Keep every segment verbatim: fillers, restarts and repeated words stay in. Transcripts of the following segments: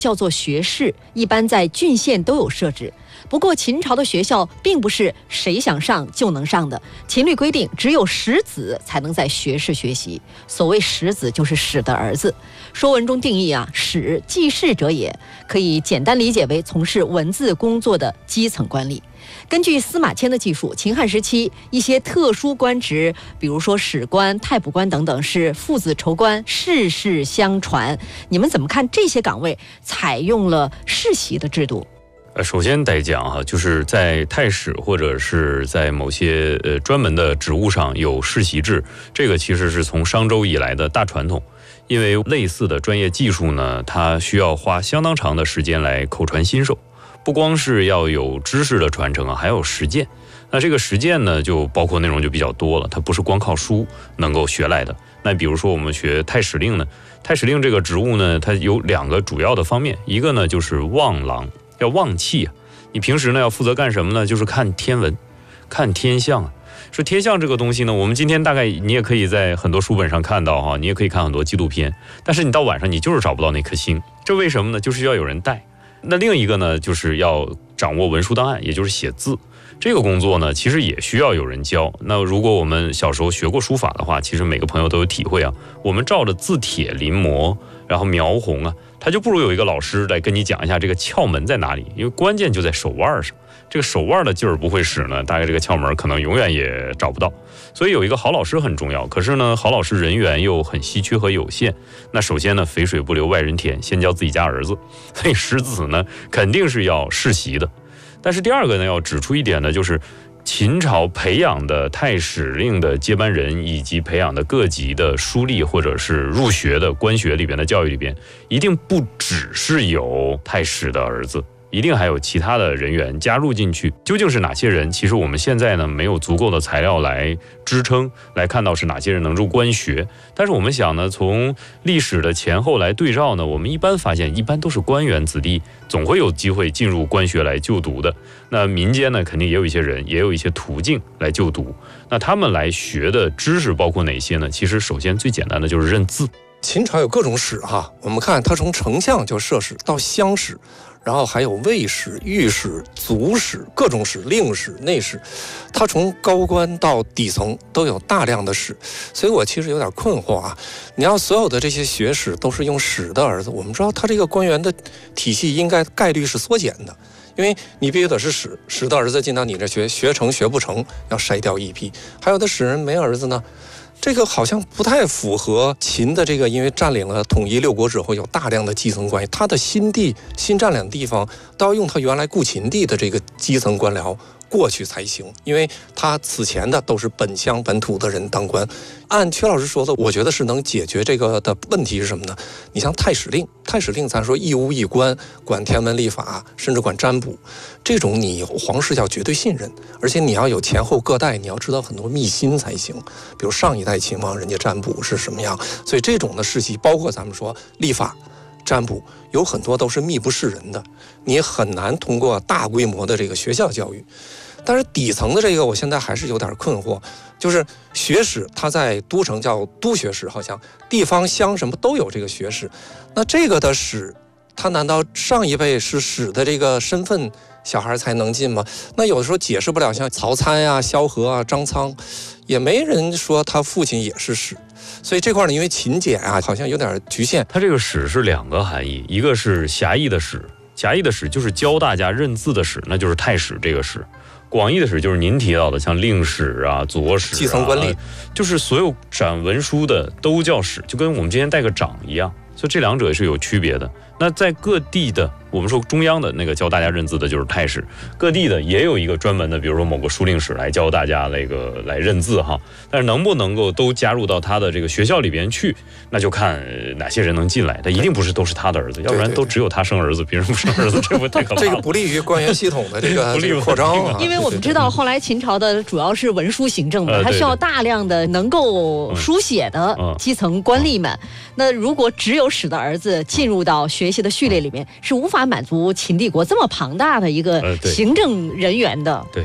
叫做学士，一般在郡县都有设置。不过秦朝的学校并不是谁想上就能上的，秦律规定只有史子才能在学士学习。所谓史子就是史的儿子。说文中定义啊，史记事者也，可以简单理解为从事文字工作的基层官吏。根据司马迁的记述，秦汉时期一些特殊官职，比如说史官、太卜官等等，是父子仇官，世世相传。你们怎么看这些岗位采用了世袭的制度？ 呃，首先得讲哈，就是在太史或者是在某些呃专门的职务上有世袭制，这个其实是从商周以来的大传统。因为类似的专业技术呢，它需要花相当长的时间来口传心授，不光是要有知识的传承啊，还有实践。那这个实践呢，就包括内容就比较多了，它不是光靠书能够学来的。那比如说我们学太史令呢，太史令这个职务呢，它有两个主要的方面，一个呢就是望郎。要望气啊，你平时呢要负责干什么呢？就是看天文，看天象啊。说天象这个东西呢，我们今天大概你也可以在很多书本上看到哈，你也可以看很多纪录片，但是你到晚上你就是找不到那颗星，这为什么呢？就是要有人带。那另一个呢，就是要掌握文书档案，也就是写字。这个工作呢，其实也需要有人教。那如果我们小时候学过书法的话，其实每个朋友都有体会啊。我们照着字帖临摹，然后描红啊，他就不如有一个老师来跟你讲一下这个窍门在哪里，因为关键就在手腕上。这个手腕的劲儿不会使呢，大概这个窍门可能永远也找不到。所以有一个好老师很重要。可是呢，好老师人员又很稀缺和有限。那首先呢，肥水不流外人田，先教自己家儿子。所以史子呢，肯定是要世袭的。但是第二个呢，要指出一点呢，就是秦朝培养的太史令的接班人，以及培养的各级的书吏或者是入学的官学里边的教育里边，一定不只是有太史的儿子，一定还有其他的人员加入进去。究竟是哪些人？其实我们现在呢没有足够的材料来支撑，来看到是哪些人能入官学。但是我们想呢，从历史的前后来对照呢，我们一般发现，一般都是官员子弟，总会有机会进入官学来就读的。那民间呢，肯定也有一些人，也有一些途径来就读。那他们来学的知识包括哪些呢？其实首先最简单的就是认字。 秦朝有各种史哈，我们看它从丞相就设史到乡史，然后还有卫史、御史、族史，各种史、令史、内史，它从高官到底层都有大量的史。所以我其实有点困惑啊，你要所有的这些学史都是用史的儿子，我们知道他这个官员的体系应该概率是缩减的，因为你必须得是史史的儿子进到你这学，学成学不成要筛掉一批，还有的史人没儿子呢。这个好像不太符合秦的这个，因为占领了统一六国之后，有大量的基层关系，他的新地新占领的地方都要用他原来故秦地的这个基层官僚过去才行，因为他此前的都是本乡本土的人当官。按阙老师说的，我觉得是能解决这个的问题是什么呢？你像太史令，太史令咱说一屋一官，管天文历法，甚至管占卜，这种你皇室要绝对信任，而且你要有前后各代，你要知道很多秘辛才行。比如上一代秦王人家占卜是什么样，所以这种的世袭，包括咱们说历法、占卜，有很多都是秘不示人的，你很难通过大规模的这个学校教育。但是底层的这个，我现在还是有点困惑，就是学史，它在都城叫都学史，好像地方乡什么都有这个学史。那这个的史，他难道上一辈是史的这个身份，小孩才能进吗？那有的时候解释不了，像曹参啊、萧何啊、张苍，也没人说他父亲也是史。所以这块呢，因为勤俭啊，好像有点局限。 它这个史是两个含义，一个是狭义的史，狭义的史就是教大家认字的史，那就是太史这个史。广义的史就是您提到的，像令史啊、左史啊， 基层官吏， 就是所有掌文书的都叫史，就跟我们今天带个长一样，所以这两者也是有区别的。那在各地的，我们说中央的那个教大家认字的就是太史，各地的也有一个专门的，比如说某个书令史来教大家那个来认字哈。但是能不能够都加入到他的这个学校里边去，那就看哪些人能进来。他一定不是都是他的儿子，要不然都只有他生儿子，别人不生儿子，这不太可怕了。 这个不利于官员系统的这个这个扩张啊。 因为我们知道后来秦朝的主要是文书行政嘛，它需要大量的能够书写的基层官吏们。那如果只有史的儿子进入到学习的序列里面，是无法满足秦帝国这么庞大的一个行政人员的。 对。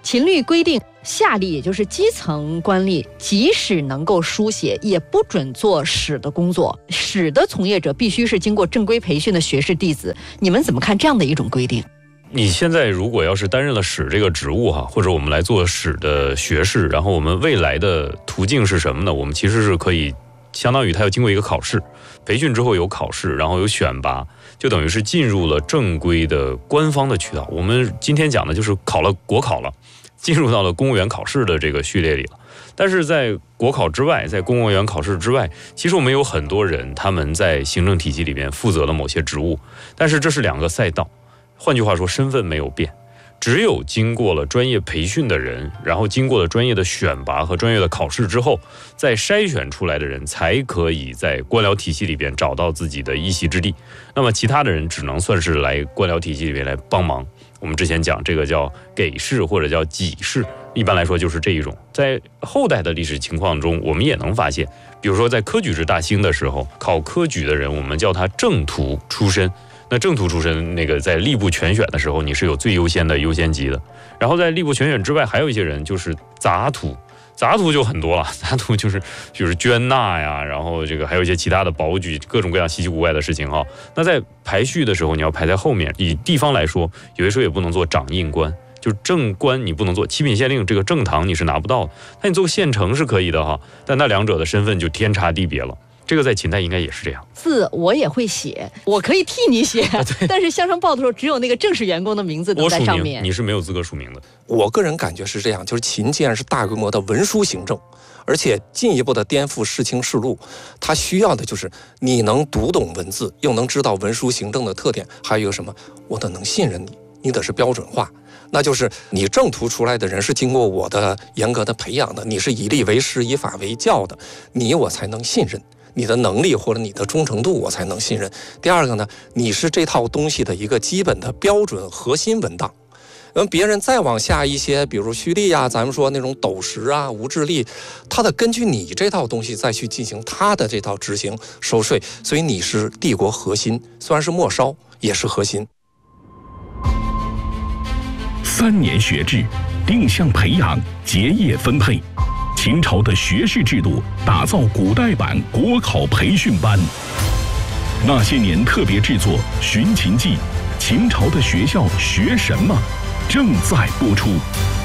秦律规定，下吏也就是基层官吏，即使能够书写，也不准做史的工作。史的从业者必须是经过正规培训的学士弟子。你们怎么看这样的一种规定？ 你现在如果要是担任了史这个职务哈，或者我们来做史的学士，然后我们未来的途径是什么呢？我们其实是可以相当于他要经过一个考试，培训之后有考试，然后有选拔，就等于是进入了正规的官方的渠道。我们今天讲的就是考了国考了，进入到了公务员考试的这个序列里了。但是在国考之外，在公务员考试之外，其实我们有很多人他们在行政体系里面负责了某些职务，但是这是两个赛道，换句话说身份没有变，只有经过了专业培训的人，然后经过了专业的选拔和专业的考试之后，再筛选出来的人才可以在官僚体系里边找到自己的一席之地。那么其他的人只能算是来官僚体系里面来帮忙。我们之前讲这个叫给事或者叫给事，一般来说就是这一种。在后代的历史情况中，我们也能发现，比如说在科举制大兴的时候，考科举的人我们叫他正途出身。那正途出身，那个在吏部全选的时候，你是有最优先的优先级的。然后在吏部全选之外，还有一些人就是杂途，杂途就很多了，杂途就是就是捐纳呀，然后这个还有一些其他的保举，各种各样稀奇古怪的事情哈。那在排序的时候，你要排在后面。以地方来说，有些时候也不能做掌印官，就是正官你不能做，七品县令这个正堂你是拿不到的。那你做个县丞是可以的哈，但那两者的身份就天差地别了。这个在秦代应该也是这样。 字我也会写，我可以替你写，啊、但是乡绅报的时候，只有那个正式员工的名字能在上面。 你是没有资格署名的。 我个人感觉是这样，就是秦既然是大规模的文书行政，而且进一步的颠覆世卿世禄，它需要的就是你能读懂文字，又能知道文书行政的特点，还有一个什么，我得能信任你，你得是标准化。那就是你正途出来的人是经过我的严格的培养的，你是以吏为师，以法为教的，你我才能信任。你的能力或者你的忠诚度我才能信任。第二个呢，你是这套东西的一个基本的标准核心文档。嗯，别人再往下一些，比如胥吏啊，咱们说那种斗石啊、无治吏，他得根据你这套东西再去进行他的这套执行收税，所以你是帝国核心，虽然是末梢，也是核心。 三年学制，定向培养，结业分配。秦朝的学士制度打造古代版国考培训班。那些年特别制作《寻秦记》，秦朝的学校学什么？正在播出。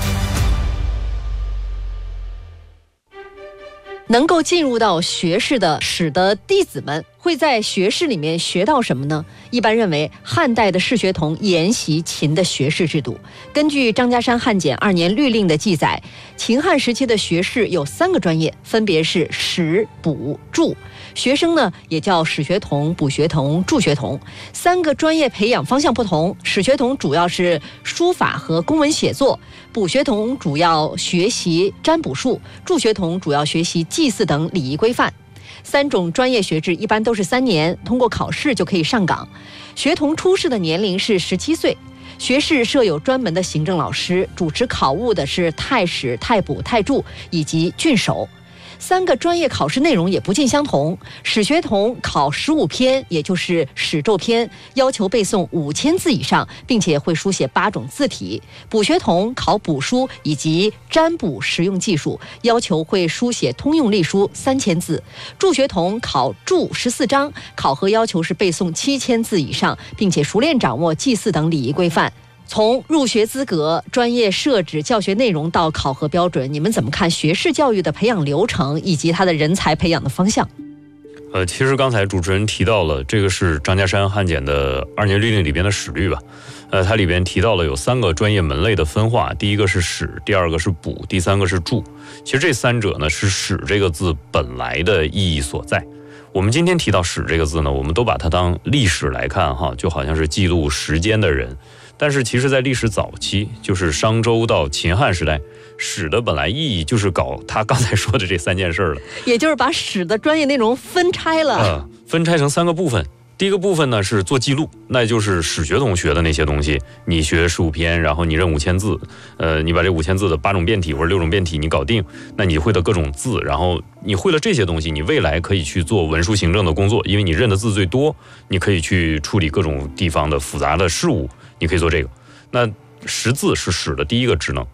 能够进入到学士的史的弟子们会在学士里面学到什么呢？一般认为，汉代的士学童沿袭秦的学士制度。根据张家山汉简二年律令的记载，秦汉时期的学士有三个专业，分别是史、卜、注。学生呢也叫史学童、卜学童、注学童。三个专业培养方向不同，史学童主要是书法和公文写作，卜学童主要学习占卜术，注学童主要学习祭祀等礼仪规范。三种专业学制一般都是三年，通过考试就可以上岗。学童出世的年龄是十七岁。学士设有专门的行政老师，主持考务的是太史、太卜、太注以及郡守。三个专业考试内容也不尽相同。史学童考十五篇，也就是史咒篇，要求背诵五千字以上，并且会书写八种字体。卜学童考卜书以及占卜实用技术，要求会书写通用隶书三千字。注学童考注十四章，考核要求是背诵七千字以上，并且熟练掌握祭祀等礼仪规范。从入学资格、专业设置、教学内容到考核标准，你们怎么看学士教育的培养流程以及它的人才培养的方向？ 呃，其实刚才主持人提到了，这个是张家山汉简的二年律令里边的史律吧。呃，它里边提到了有三个专业门类的分化，第一个是史，第二个是卜，第三个是注。其实这三者呢，是史这个字本来的意义所在。我们今天提到史这个字呢，我们都把它当历史来看哈，就好像是记录时间的人。但是其实在历史早期，就是商周到秦汉时代，史的本来意义就是搞他刚才说的这三件事了， 也就是把史的专业内容分拆了、 呃、分拆成三个部分。第一个部分呢是做记录，那就是史学同学的那些东西，你学十五篇，然后你认五千字，呃，你把这五千字的八种变体或者六种变体你搞定，那你会的各种字，然后你会了这些东西，你未来可以去做文书行政的工作，因为你认的字最多，你可以去处理各种地方的复杂的事务，你可以做这个。那识字是史的第一个职能。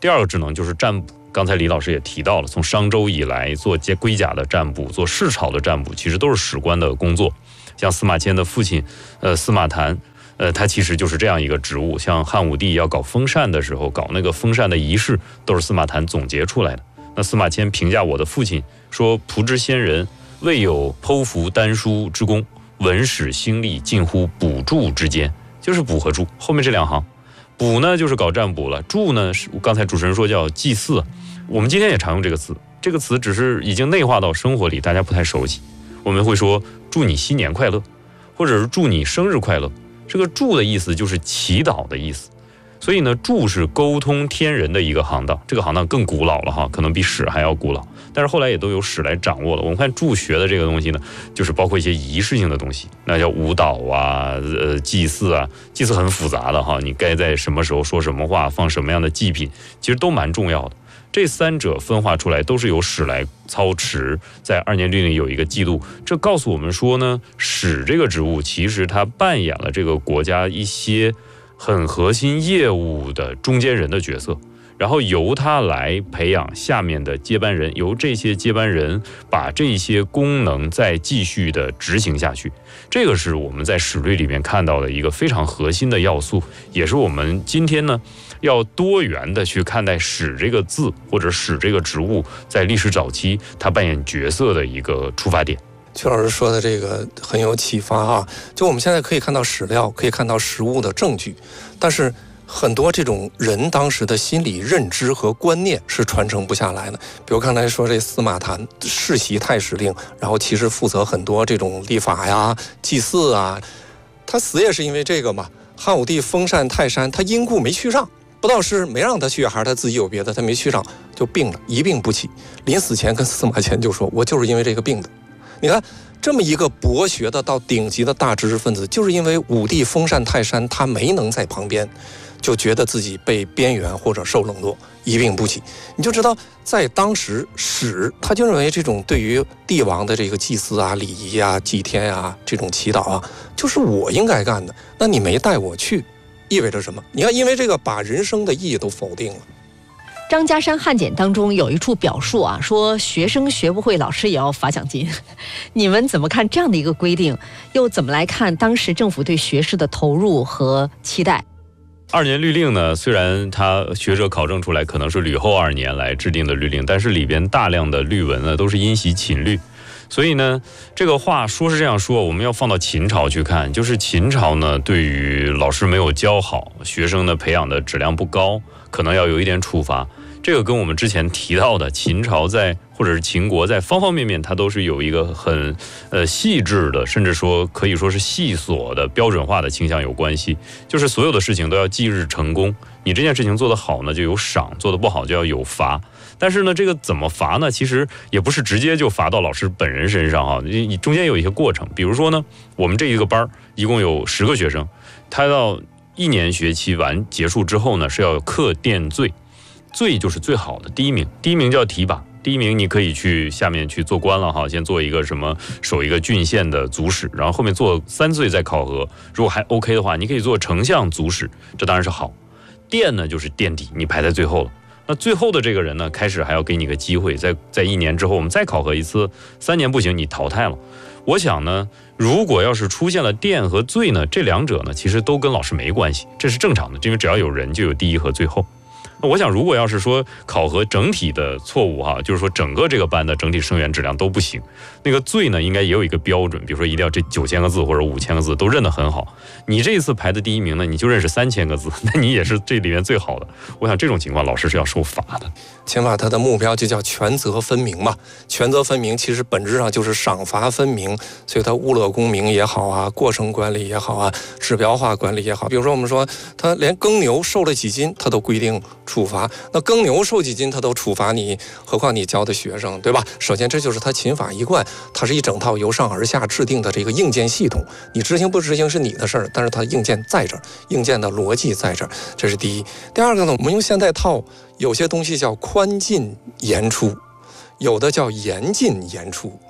第二个职能就是占卜。刚才李老师也提到了，从商周以来做龟甲的占卜，做市草的占卜，其实都是史官的工作。像司马迁的父亲，呃，司马谈，呃，他其实就是这样一个职务。像汉武帝要搞封禅的时候，搞那个封禅的仪式，都是司马谈总结出来的。那司马迁评价我的父亲说：“仆之先人，未有剖符丹书之功，文史兴利近乎卜祝之间。”就是卜和祝，后面这两行。卜呢就是搞占卜了，祝呢是刚才主持人说叫祭祀，我们今天也常用这个词，这个词只是已经内化到生活里，大家不太熟悉。我们会说祝你新年快乐，或者是祝你生日快乐。这个祝的意思就是祈祷的意思，所以呢，祝是沟通天人的一个行当，这个行当更古老了哈，可能比史还要古老，但是后来也都有史来掌握了。我们看祝学的这个东西呢，就是包括一些仪式性的东西，那叫舞蹈啊，呃，祭祀啊，祭祀很复杂的哈，你该在什么时候说什么话，放什么样的祭品，其实都蛮重要的。这三者分化出来都是由史来操持，在二年律令有一个记录，这告诉我们说呢，史这个职务其实它扮演了这个国家一些很核心业务的中间人的角色，然后由他来培养下面的接班人，由这些接班人把这些功能再继续的执行下去。这个是我们在史律里面看到的一个非常核心的要素，也是我们今天呢要多元的去看待史这个字或者史这个职务在历史早期它扮演角色的一个出发点。 曲老师说的这个很有启发啊！就我们现在可以看到史料，可以看到实物的证据，但是很多这种人当时的心理认知和观念是传承不下来的。比如刚才说这司马谈世袭太史令，然后其实负责很多这种历法呀、祭祀啊，他死也是因为这个嘛。汉武帝封禅泰山，他因故没去上，不知道是没让他去还是他自己有别的，他没去上就病了，一病不起。临死前跟司马迁就说：“我就是因为这个病的。”你看，这么一个博学的到顶级的大知识分子，就是因为武帝封禅泰山，他没能在旁边，就觉得自己被边缘或者受冷落，一病不起。你就知道，在当时史他就认为这种对于帝王的这个祭祀啊、礼仪啊、祭天啊、这种祈祷啊，就是我应该干的。那你没带我去，意味着什么？你看，因为这个把人生的意义都否定了。 张家山汉简当中有一处表述啊，说学生学不会，老师也要罚奖金。你们怎么看这样的一个规定？又怎么来看当时政府对学士的投入和期待？ 二年律令呢，虽然它学者考证出来可能是吕后二年来制定的律令，但是里边大量的律文呢都是因袭秦律。所以呢，这个话说是这样说，我们要放到秦朝去看，就是秦朝呢，对于老师没有教好，学生呢培养的质量不高，可能要有一点处罚。这个跟我们之前提到的秦朝在或者是秦国在方方面面，它都是有一个很呃细致的，甚至说可以说是细琐的标准化的倾向有关系。就是所有的事情都要即日成功，你这件事情做得好呢就有赏，做得不好就要有罚。但是呢，这个怎么罚呢？其实也不是直接就罚到老师本人身上啊，你中间有一些过程。比如说呢，我们这一个班一共有十个学生，他到一年学期完结束之后呢，是要课殿最。最就是最好的第一名，第一名叫提拔，第一名你可以去下面去做官了哈，先做一个什么守一个郡县的族史，然后后面做三岁再考核，如果还 OK 的话，你可以做丞相族史，这当然是好。殿呢就是垫底，你排在最后了。那最后的这个人呢，开始还要给你个机会，在在一年之后我们再考核一次，三年不行你淘汰了。我想呢，如果要是出现了殿和最呢，这两者呢其实都跟老师没关系，这是正常的，因为只要有人就有第一和最后。我想如果要是说考核整体的错误哈，就是说整个这个班的整体生源质量都不行，那个最呢应该也有一个标准，比如说一定要这九千个字或者五千个字都认得很好。你这一次排的第一名呢，你就认识三千个字，那你也是这里面最好的。我想这种情况老师是要受罚的。 秦法他的目标就叫权责分明嘛，权责分明其实本质上就是赏罚分明，所以他物勒公明也好啊，过程管理也好啊，指标化管理也好。比如说我们说他连耕牛瘦了几斤他都规定处罚，那耕牛瘦几斤他都处罚你，何况你教的学生，对吧？首先这就是他秦法一贯，它是一整套由上而下制定的这个硬件系统，你执行不执行是你的事儿，但是它硬件在这儿，硬件的逻辑在这儿，这是第一。第二个呢，我们用现代套，有些东西叫宽进严出，有的叫严进严出。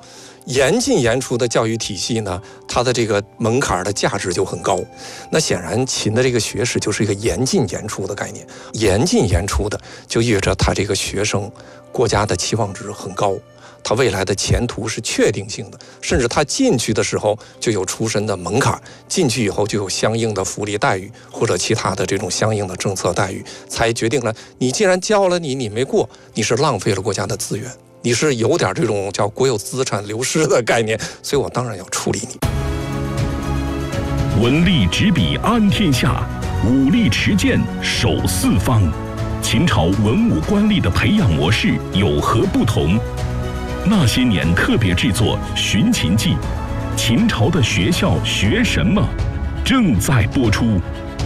严进严出的教育体系呢，它的这个门槛的价值就很高。那显然秦的这个学士就是一个严进严出的概念，严进严出的就意味着他这个学生国家的期望值很高，他未来的前途是确定性的，甚至他进去的时候就有出身的门槛，进去以后就有相应的福利待遇或者其他的这种相应的政策待遇，才决定了你既然教了你，你没过，你是浪费了国家的资源，你是有点这种叫国有资产流失的概念，所以我当然要处理你。 文力执笔安天下，武力持剑守四方。秦朝文武官吏的培养模式有何不同？那些年特别制作《寻秦记》，秦朝的学校学什么？正在播出。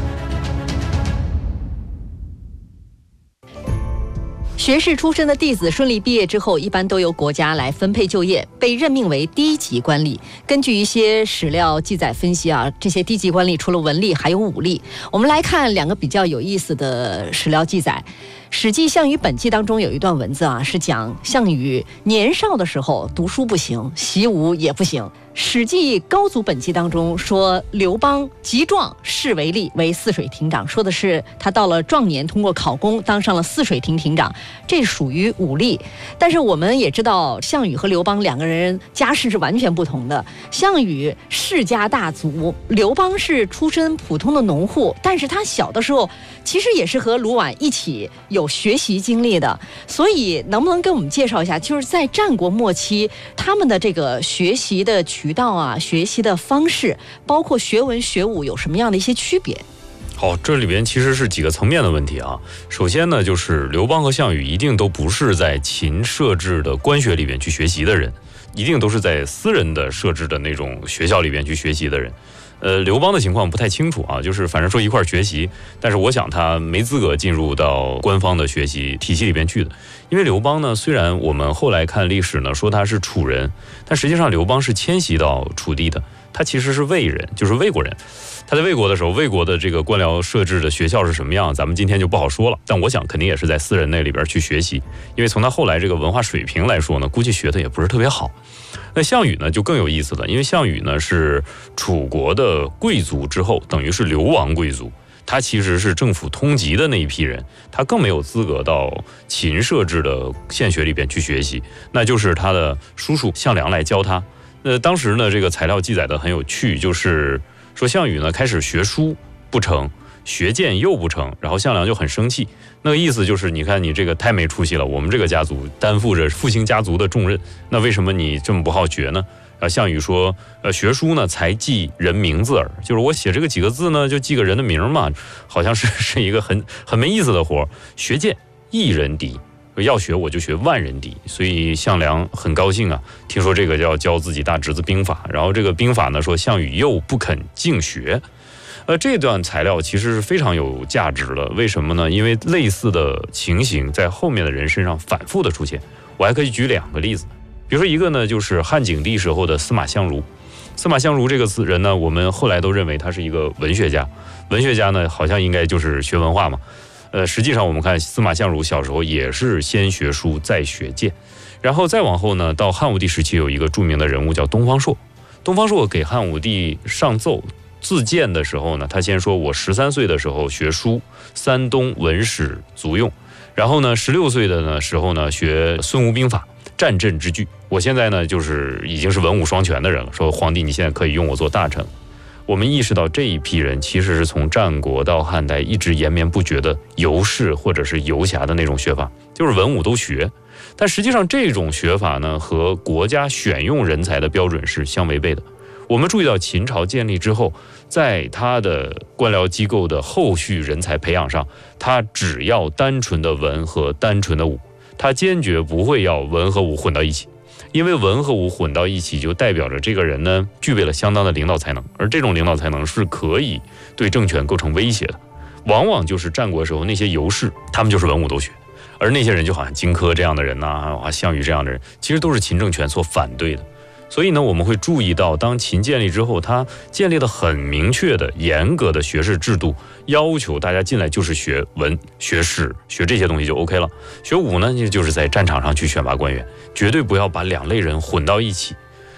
学士出身的弟子顺利毕业之后，一般都由国家来分配就业，被任命为低级官吏。根据一些史料记载分析啊，这些低级官吏除了文吏，还有武吏。我们来看两个比较有意思的史料记载。《史记·项羽本纪》当中有一段文字啊，是讲项羽年少的时候读书不行，习武也不行。《史记·高祖本纪》当中说，刘邦极壮，仕为吏，为泗水亭长，说的是他到了壮年，通过考功当上了泗水亭亭长，这属于武吏。但是我们也知道，项羽和刘邦两个人家世是完全不同的。项羽世家大族，刘邦是出身普通的农户，但是他小的时候其实也是和卢绾一起有学习经历的。所以能不能跟我们介绍一下，就是在战国末期他们的这个学习的渠道啊，学习的方式，包括学文学武有什么样的一些区别？ 好，这里边其实是几个层面的问题啊。首先呢，就是刘邦和项羽一定都不是在秦设置的官学里边去学习的人，一定都是在私人的设置的那种学校里边去学习的人。呃，刘邦的情况不太清楚啊，就是反正说一块学习，但是我想他没资格进入到官方的学习体系里边去的。因为刘邦呢，虽然我们后来看历史呢说他是楚人，但实际上刘邦是迁徙到楚地的，他其实是魏人，就是魏国人。他在魏国的时候，魏国的这个官僚设置的学校是什么样，咱们今天就不好说了。但我想肯定也是在私人那里边去学习，因为从他后来这个文化水平来说呢，估计学的也不是特别好。那项羽呢就更有意思了，因为项羽呢是楚国的贵族之后，等于是流亡贵族，他其实是政府通缉的那一批人，他更没有资格到秦设置的县学里边去学习，那就是他的叔叔项梁来教他。那当时呢这个材料记载的很有趣，就是说项羽呢开始学书不成，学剑又不成，然后项梁就很生气。那个意思就是，你看你这个太没出息了，我们这个家族担负着复兴家族的重任，那为什么你这么不好学呢？啊，项羽说，呃，学书呢才记人名字耳，就是我写这个几个字呢，就记个人的名嘛，好像是是一个很很没意思的活。学剑一人敌，要学我就学万人敌，所以项梁很高兴啊，听说这个要教自己大侄子兵法，然后这个兵法呢说项羽又不肯敬学。呃，这段材料其实是非常有价值的，为什么呢？因为类似的情形在后面的人身上反复的出现。我还可以举两个例子，比如说一个呢，就是汉景帝时候的司马相如。司马相如这个人呢，我们后来都认为他是一个文学家，文学家呢好像应该就是学文化嘛。呃，实际上我们看司马相如小时候也是先学书再学剑，然后再往后呢，到汉武帝时期有一个著名的人物叫东方朔。东方朔给汉武帝上奏自荐的时候呢，他先说我十三岁的时候学书，山东文史足用，然后呢十六岁的呢时候呢学孙吴兵法，战阵之具。我现在呢就是已经是文武双全的人了，说皇帝你现在可以用我做大臣。我们意识到这一批人其实是从战国到汉代一直延绵不绝的游士或者是游侠的那种学法，就是文武都学。但实际上这种学法呢和国家选用人才的标准是相违背的。我们注意到秦朝建立之后，在他的官僚机构的后续人才培养上，他只要单纯的文和单纯的武，他坚决不会要文和武混到一起，因为文和武混到一起就代表着这个人呢具备了相当的领导才能，而这种领导才能是可以对政权构成威胁的。往往就是战国时候那些游士，他们就是文武都学，而那些人就好像荆轲这样的人呐、啊，项羽这样的人，其实都是秦政权所反对的。所以呢，我们会注意到，当秦建立之后，它建立了很明确的、严格的学士制度，要求大家进来就是学文、学史、学这些东西就 OK 了。学武呢，就是在战场上去选拔官员，绝对不要把两类人混到一起。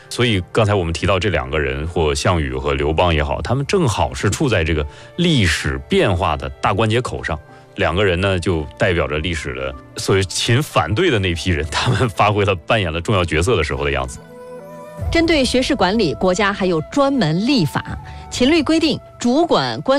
所以刚才我们提到这两个人，或项羽和刘邦也好，他们正好是处在这个历史变化的大关节口上。两个人呢，就代表着历史的所谓秦反对的那批人，他们发挥了扮演了重要角色的时候的样子。 针对学士管理，国家还有专门立法，秦律规定主管官